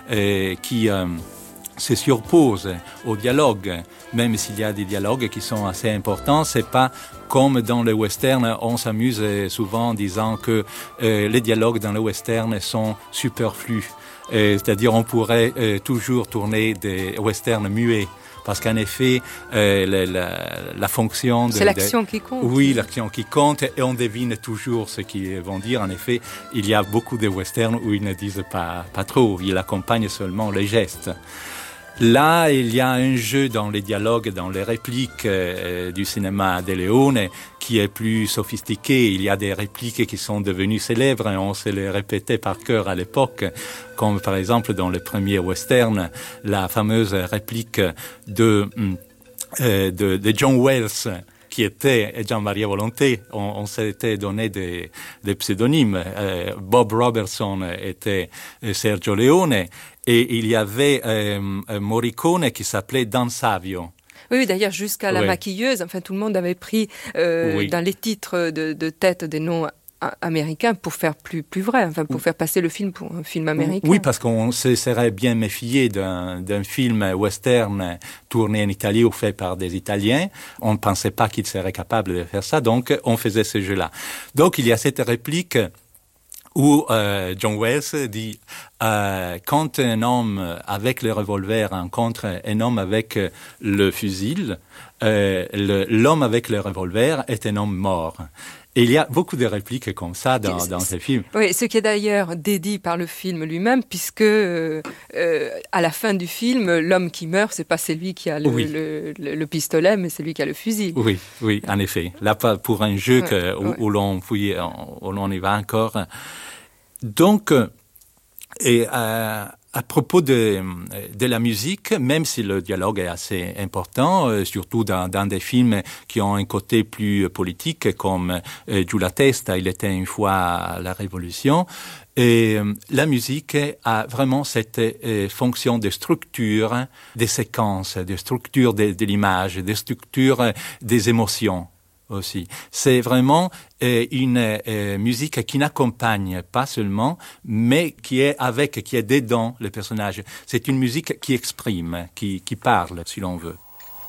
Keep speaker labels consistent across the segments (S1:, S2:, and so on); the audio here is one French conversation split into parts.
S1: qui se surposent au dialogue, même s'il y a des dialogues qui sont assez importants. C'est pas comme dans le western, on s'amuse souvent en disant que les dialogues dans le western sont superflus. C'est-à-dire on pourrait toujours tourner des westerns muets. Parce qu'en effet, la fonction...
S2: C'est l'action qui compte.
S1: Oui, l'action qui compte, et on devine toujours ce qu'ils vont dire. En effet, il y a beaucoup de westerns où ils ne disent pas trop, ils accompagnent seulement les gestes. Là, il y a un jeu dans les dialogues, dans les répliques du cinéma de Leone qui est plus sophistiqué. Il y a des répliques qui sont devenues célèbres et on se les répétait par cœur à l'époque, comme par exemple dans le premier western, la fameuse réplique de John Wells, qui était Gian Maria Volonté. On s'était donné des pseudonymes. Bob Robertson était Sergio Leone. Et il y avait Morricone qui s'appelait Dan Savio.
S2: Oui, d'ailleurs, jusqu'à la maquilleuse, enfin, tout le monde avait pris dans les titres de tête des noms américains pour faire plus vrai, enfin, pour faire passer le film pour un film américain.
S1: Oui, parce qu'on se serait bien méfié d'un film western tourné en Italie ou fait par des Italiens. On ne pensait pas qu'ils seraient capables de faire ça, donc on faisait ce jeu-là. Donc il y a cette réplique où John Wells dit quand un homme avec le revolver rencontre un homme avec le fusil, l'homme avec le revolver est un homme mort. Et il y a beaucoup de répliques comme ça dans ce film.
S2: Oui, ce qui est d'ailleurs dédié par le film lui-même, puisque à la fin du film, l'homme qui meurt, c'est pas celui qui a le pistolet, mais c'est lui qui a le fusil.
S1: Oui, en effet. Là, pour un jeu où l'on y va encore. Donc, à propos de la musique, même si le dialogue est assez important, surtout dans des films qui ont un côté plus politique, comme Giù la testa, il était une fois la Révolution, et la musique a vraiment cette fonction de structure des séquences, de structure de l'image, de structure des émotions. Aussi. C'est vraiment une musique qui n'accompagne pas seulement, mais qui est dedans le personnage. C'est une musique qui exprime, qui parle, si l'on veut.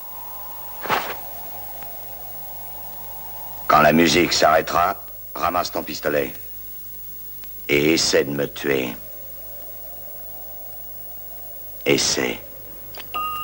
S3: Quand la musique s'arrêtera, ramasse ton pistolet et essaie de me tuer. Essaie.